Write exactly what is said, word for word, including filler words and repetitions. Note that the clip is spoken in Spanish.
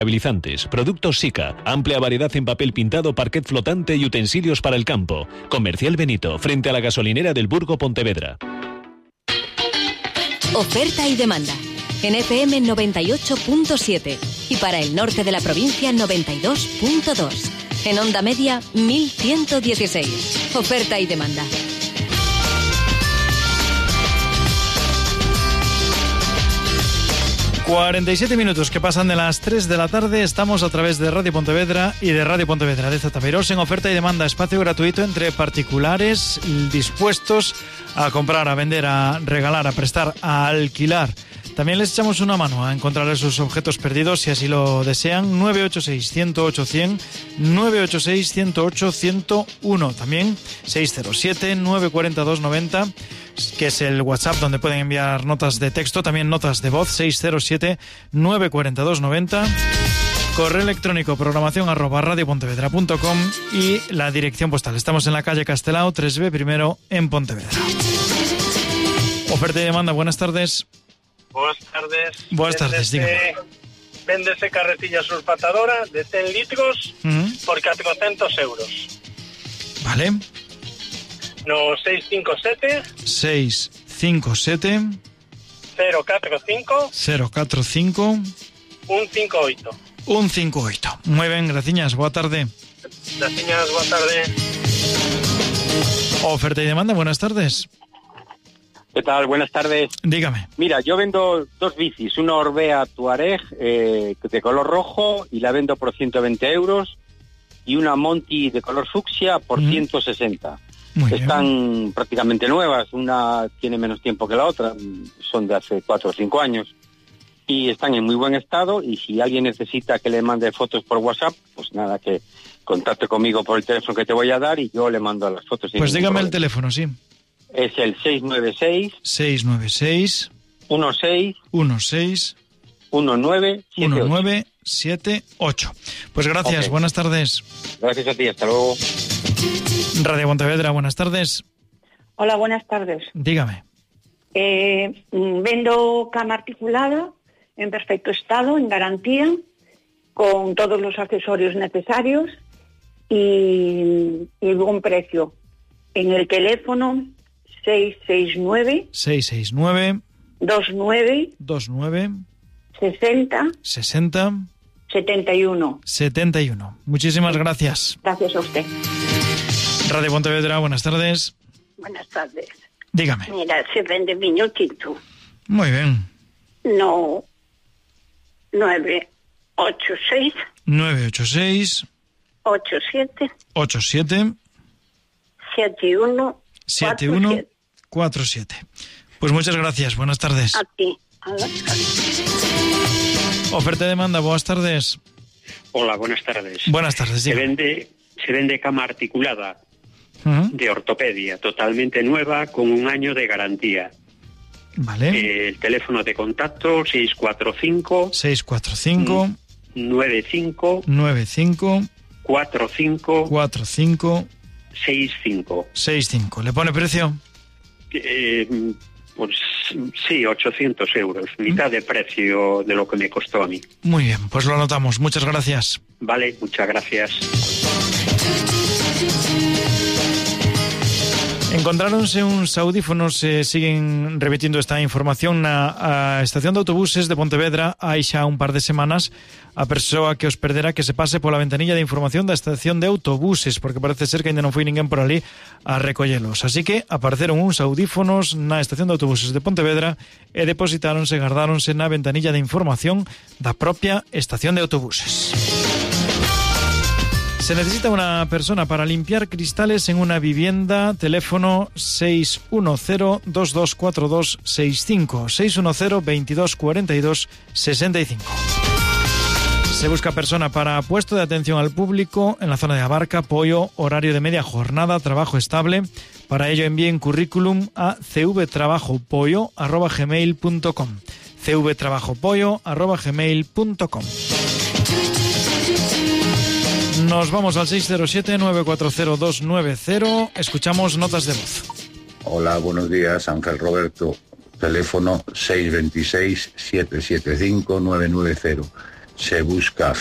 Habilitantes, productos Sica, amplia variedad en papel pintado, parquet flotante y utensilios para el campo. Comercial Benito, frente a la gasolinera del Burgo Pontevedra. Oferta y demanda. En F M noventa y ocho punto siete y para el norte de la provincia noventa y dos punto dos. En onda media mil ciento dieciséis. Oferta y demanda. cuarenta y siete minutos que pasan de las tres de la tarde. Estamos a través de Radio Pontevedra y de Radio Pontevedra de Zataperos en oferta y demanda. Espacio gratuito entre particulares dispuestos a comprar, a vender, a regalar, a prestar, a alquilar. También les echamos una mano a encontrar esos objetos perdidos si así lo desean. nueve ocho seis, uno cero ocho, cien, nueve ocho seis, uno cero ocho, ciento uno. También seis cero siete, nueve cuatro dos, noventa, que es el WhatsApp donde pueden enviar notas de texto, también notas de voz, seis cero siete, nueve cuatro dos, noventa. Correo electrónico programación arroba radiopontevedra punto com y la dirección postal. Estamos en la calle Castelao, tres B primero, en Pontevedra. Oferta y demanda, buenas tardes. Buenas tardes. Buenas tardes, dígame. Véndese carretilla sulfatadora de diez litros uh-huh. por cuatrocientos euros. Vale. No, seis cinco siete. seis cinco siete. cero cuatro cinco. cero cuatro cinco. uno cinco ocho. uno cinco ocho. Muy bien, gracias. Buena tarde. Gracias, buena tarde. Oferta y demanda, buenas tardes. ¿Qué tal? Buenas tardes. Dígame. Mira, yo vendo dos bicis, una Orbea Touareg eh, de color rojo y la vendo por ciento veinte euros y una Monty de color fucsia por mm. ciento sesenta. Muy Están bien. Prácticamente nuevas, una tiene menos tiempo que la otra, son de hace cuatro o cinco años y están en muy buen estado y si alguien necesita que le mande fotos por WhatsApp, pues nada, que contacte conmigo por el teléfono que te voy a dar y yo le mando las fotos. Pues dígame el teléfono, sí. Es el seis nueve seis. seis nueve seis. uno seis. uno seis. uno nueve siete ocho. Pues gracias, okay. Buenas tardes. Gracias a ti, hasta luego. Radio Pontevedra, buenas tardes. Hola, buenas tardes. Dígame. Eh, vendo cama articulada en perfecto estado, en garantía, con todos los accesorios necesarios y, y buen precio. En el teléfono seis seis nueve. seis seis nueve. veintinueve. veintinueve. sesenta. sesenta. setenta y uno. setenta y uno. Muchísimas gracias. Gracias a usted. Radio Pontevedra, buenas tardes. Buenas tardes. Dígame. Mira, se vende vino tinto. Muy bien. No. nueve ocho seis. nueve ocho seis. ocho siete. ocho siete. siete uno. siete uno cuatro siete. Pues muchas gracias, buenas tardes. A ti. A la... Oferta de demanda, buenas tardes. Hola, buenas tardes. Buenas tardes, se vende, se vende cama articulada uh-huh. de ortopedia, totalmente nueva, con un año de garantía. Vale. Eh, el teléfono de contacto seis cuatro cinco. seis cuatro cinco. nueve cinco. nueve cinco. cuatro cinco. cuatro cinco. seis cinco. seis cinco. ¿Le pone precio? Eh, pues sí, ochocientos euros. Mitad de precio de lo que me costó a mí. Muy bien, pues lo anotamos. Muchas gracias. Vale, muchas gracias. Encontráronse uns audífonos, eh, siguen repitindo esta información na a estación de autobuses de Pontevedra hai xa un par de semanas. A persoa que os perderá que se pase pola ventanilla de información da estación de autobuses, porque parece ser que ainda non foi ninguén por ali a recollelos. Así que apareceron uns audífonos na estación de autobuses de Pontevedra e depositáronse, gardáronse na ventanilla de información da propia estación de autobuses. Se necesita una persona para limpiar cristales en una vivienda. Teléfono seis uno cero, dos dos cuatro dos seis cinco, seis uno cero, veintidós cuarenta y dos sesenta y cinco. Se busca persona para puesto de atención al público en la zona de Abarca, apoyo, horario de media jornada, trabajo estable. Para ello envíen currículum a cvtrabajopollo arroba gmail punto com. cvtrabajopollo arroba gmail punto com. Nos vamos al seis cero siete, nueve cuatro cero, dos nueve cero. Escuchamos notas de voz. Hola, buenos días, Ángel Roberto. Teléfono seis dos seis, siete siete cinco, nueve nueve cero. se busca